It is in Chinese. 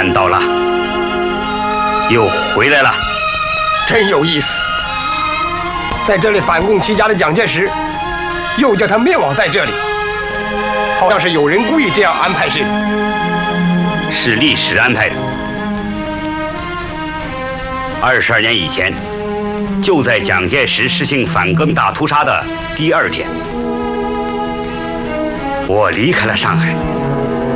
看到了，又回来了， 真有意思。在这里反共齐家的蒋介石，又叫他灭亡在这里，好像是有人故意这样安排似的。 是历史安排的。22年以前，就在蒋介石实行反革命大屠杀的第2天，我离开了上海。